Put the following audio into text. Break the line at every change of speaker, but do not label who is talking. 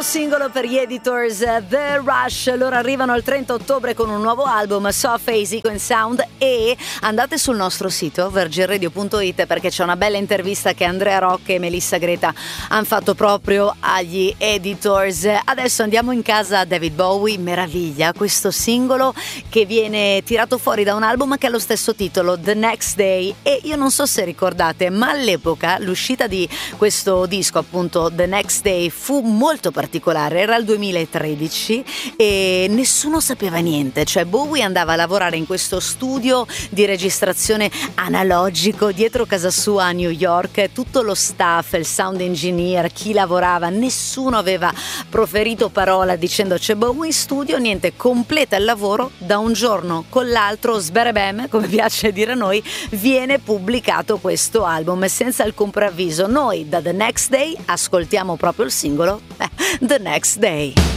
singolo per gli Editors, The Rush. Loro arrivano il 30 ottobre con un nuovo album, Soft Sequence Sound, e andate sul nostro sito virginradio.it perché c'è una bella intervista che Andrea Rocche e Melissa Greta hanno fatto proprio agli Editors. Adesso andiamo in casa a David Bowie. Meraviglia, questo singolo che viene tirato fuori da un album che ha lo stesso titolo, The Next Day, e io non so se ricordate, ma all'epoca l'uscita di questo disco, appunto The Next Day, fu molto particolare. Era il 2013 e nessuno sapeva niente, cioè Bowie andava a lavorare in questo studio di registrazione analogico dietro casa sua a New York, tutto lo staff, il sound engineer, chi lavorava, nessuno aveva proferito parola dicendo c'è Bowie in studio, niente, completa il lavoro, da un giorno con l'altro, sberebem, come piace dire a noi, viene pubblicato questo album senza alcun preavviso. Noi da The Next Day ascoltiamo proprio il singolo The Next Day.